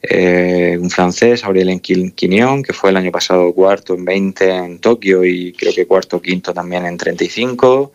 un francés, Aurélien Quignon, que fue el año pasado cuarto en 20 en Tokio y creo que cuarto o quinto también en 35.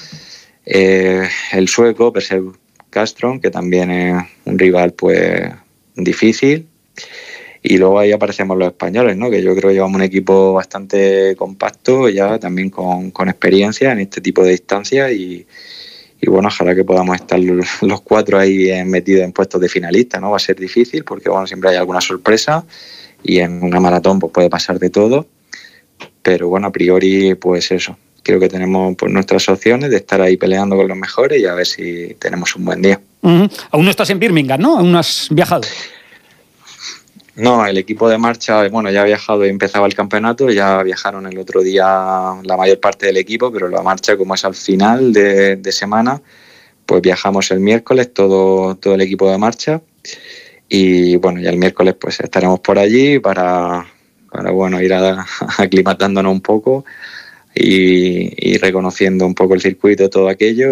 El sueco, Persev Castron, que también es un rival pues difícil. Y luego ahí aparecemos los españoles, ¿no? Que yo creo que llevamos un equipo bastante compacto, ya también con experiencia en este tipo de distancias y bueno, ojalá que podamos estar los cuatro ahí metidos en puestos de finalista, ¿no? Va a ser difícil porque, bueno, siempre hay alguna sorpresa y en una maratón pues puede pasar de todo, pero bueno, a priori pues eso, creo que tenemos pues nuestras opciones de estar ahí peleando con los mejores y a ver si tenemos un buen día. Aún no estás en Birmingham, ¿no? Aún no has viajado. No, el equipo de marcha, bueno, ya ha viajado y empezaba el campeonato, ya viajaron el otro día la mayor parte del equipo, pero la marcha, como es al final de semana, pues viajamos el miércoles todo el equipo de marcha y bueno, ya el miércoles pues estaremos por allí para bueno, ir aclimatándonos un poco y reconociendo un poco el circuito, todo aquello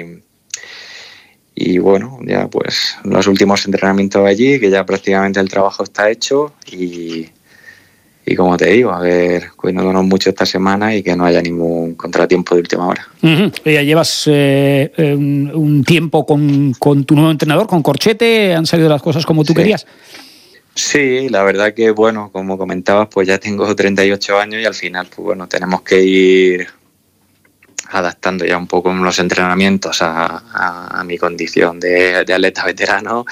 y bueno, ya pues los últimos entrenamientos allí, que ya prácticamente el trabajo está hecho y como te digo, a ver, cuidándonos mucho esta semana y que no haya ningún contratiempo de última hora. Ya llevas un tiempo con tu nuevo entrenador, con Corchete, ¿han salido las cosas como tú querías? Sí, la verdad que bueno, como comentabas, pues ya tengo 38 años y al final pues bueno, tenemos que ir adaptando ya un poco los entrenamientos a mi condición de atleta veterano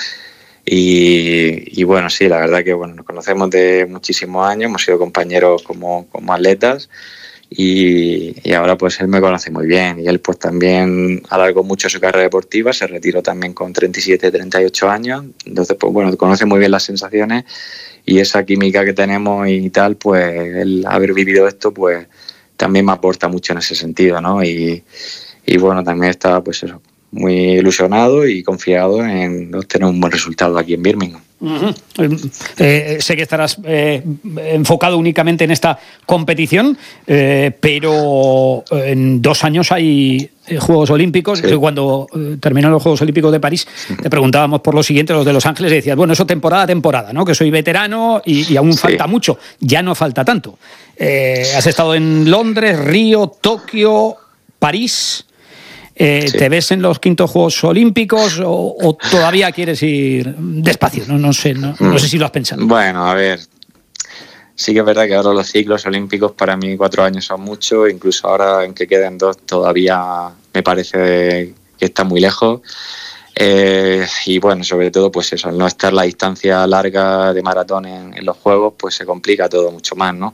y bueno, sí, la verdad que bueno, nos conocemos de muchísimos años, hemos sido compañeros como atletas y ahora pues él me conoce muy bien y él pues también alargó mucho su carrera deportiva, se retiró también con 37, 38 años, entonces pues bueno, conoce muy bien las sensaciones y esa química que tenemos y tal, pues el haber vivido esto pues también me aporta mucho en ese sentido, ¿no? Y bueno, también estaba pues eso, muy ilusionado y confiado en obtener un buen resultado aquí en Birmingham. Sé que estarás enfocado únicamente en esta competición, pero en 2 años hay Juegos Olímpicos. Sí. Cuando terminan los Juegos Olímpicos de París, te preguntábamos por lo siguiente, los de Los Ángeles, y decías, bueno, eso temporada a temporada, ¿no? Que soy veterano y aún falta mucho. Ya no falta tanto. Has estado en Londres, Río, Tokio, París. ¿Te ves en los quintos Juegos Olímpicos o todavía quieres ir despacio? No sé si lo has pensado. Bueno, a ver, sí que es verdad que ahora los ciclos olímpicos para mí 4 años son mucho, incluso ahora en que queden 2 todavía me parece que está muy lejos. Y bueno, sobre todo pues eso, al no estar la distancia larga de maratón en los Juegos, pues se complica todo mucho más, ¿no?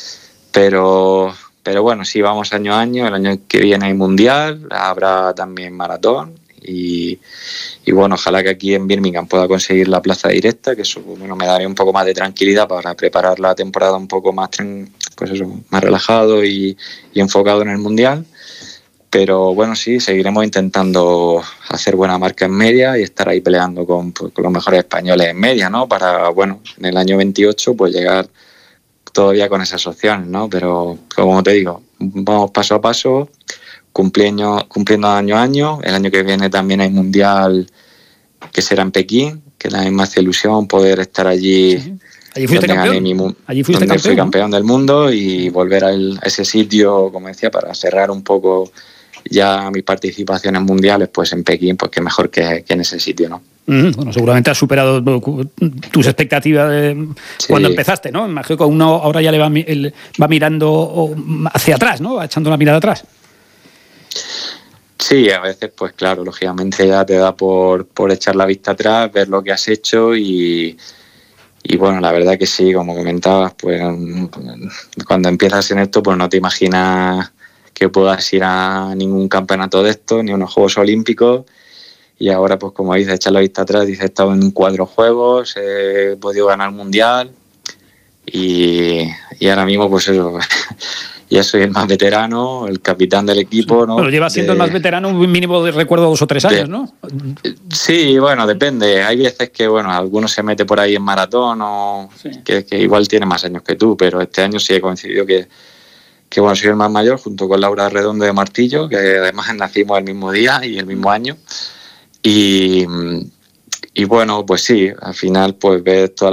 Pero bueno, sí, vamos año a año. El año que viene hay mundial, habrá también maratón y bueno, ojalá que aquí en Birmingham pueda conseguir la plaza directa, que eso bueno, me daría un poco más de tranquilidad para preparar la temporada un poco más, pues eso, más relajado y enfocado en el mundial. Pero bueno, sí, seguiremos intentando hacer buena marca en media y estar ahí peleando con los mejores españoles en media, ¿no? Para, bueno, en el año 28 pues llegar todavía con esas opciones, ¿no? Pero como te digo, vamos paso a paso, cumpliendo año a año. El año que viene también hay mundial que será en Pekín, que también me hace ilusión poder estar allí. Sí. Allí fuiste campeón. Fui campeón del mundo y volver a ese sitio, como decía, para cerrar un poco ya mis participaciones mundiales, pues en Pekín, pues qué mejor que en ese sitio, ¿no? Bueno, seguramente has superado tus expectativas cuando empezaste, ¿no? Imagino que uno ahora ya le va mirando hacia atrás, ¿no? Va echando una mirada atrás. Sí, a veces, pues claro, lógicamente ya te da por echar la vista atrás, ver lo que has hecho y bueno, la verdad que sí, como comentabas, pues cuando empiezas en esto, pues no te imaginas que puedas ir a ningún campeonato de estos, ni a unos Juegos Olímpicos. Y ahora, pues como dices, echar la vista atrás, dices, he estado en 4 juegos, he podido ganar mundial y ahora mismo, pues eso, ya soy el más veterano, el capitán del equipo, ¿no? Bueno, llevas siendo el más veterano un mínimo de recuerdo 2 o 3 años, ¿no? Sí, bueno, depende. Hay veces que, bueno, alguno se mete por ahí en maratón o que igual tiene más años que tú, pero este año sí he coincidido que bueno, soy el más mayor junto con Laura Redondo de Martillo, que además nacimos el mismo día y el mismo año. Y bueno, pues sí, al final pues ves toda